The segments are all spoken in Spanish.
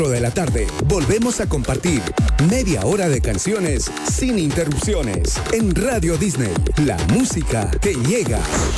de la tarde, volvemos a compartir media hora de canciones sin interrupciones en Radio Disney, la música que llega.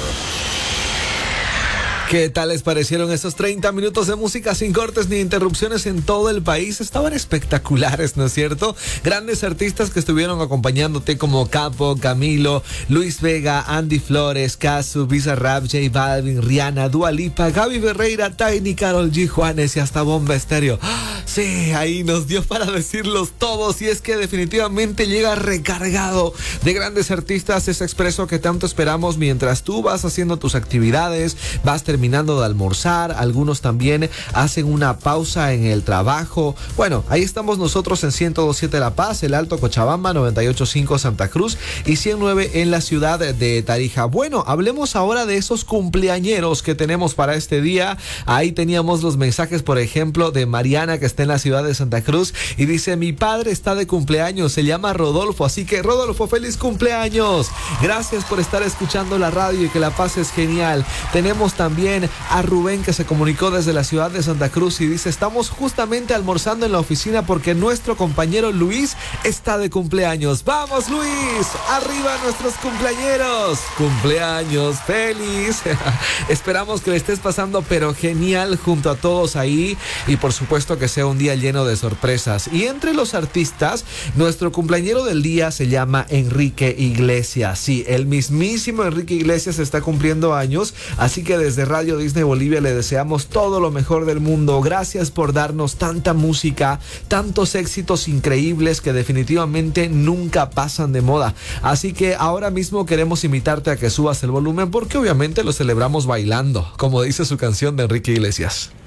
¿Qué tal les parecieron esos 30 minutos de música sin cortes ni interrupciones en todo el país? Estaban espectaculares, ¿no es cierto? Grandes artistas que estuvieron acompañándote como Capo, Camilo, Luis Vega, Andy Flores, Casu, Bizarrap, J Balvin, Rihanna, Dua Lipa, Gaby Ferreira, Tiny, Karol G, Juanes y hasta Bomba Estéreo. Sí, ahí nos dio para decirlos todos, y es que definitivamente llega recargado de grandes artistas ese expreso que tanto esperamos mientras tú vas haciendo tus actividades, vas terminando de almorzar, algunos también hacen una pausa en el trabajo. Bueno, ahí estamos nosotros en 102.7 La Paz, el Alto Cochabamba, 98.5 Santa Cruz y 100.9 en la ciudad de Tarija. Bueno, hablemos ahora de esos cumpleañeros que tenemos para este día. Ahí teníamos los mensajes, por ejemplo, de Mariana, que está en la ciudad de Santa Cruz, y dice: mi padre está de cumpleaños, se llama Rodolfo, así que Rodolfo, feliz cumpleaños. Gracias por estar escuchando la radio y que la pases genial. Tenemos también a Rubén, que se comunicó desde la ciudad de Santa Cruz y dice: estamos justamente almorzando en la oficina porque nuestro compañero Luis está de cumpleaños. ¡Vamos, Luis! ¡Arriba nuestros cumpleañeros! ¡Cumpleaños feliz! Esperamos que le estés pasando pero genial junto a todos ahí, y por supuesto que sea un día lleno de sorpresas. Y entre los artistas, nuestro cumpleañero del día se llama Enrique Iglesias. Sí, el mismísimo Enrique Iglesias está cumpliendo años, así que desde Radio Disney Bolivia le deseamos todo lo mejor del mundo. Gracias por darnos tanta música, tantos éxitos increíbles que definitivamente nunca pasan de moda. Así que ahora mismo queremos invitarte a que subas el volumen porque obviamente lo celebramos bailando, como dice su canción de Enrique Iglesias.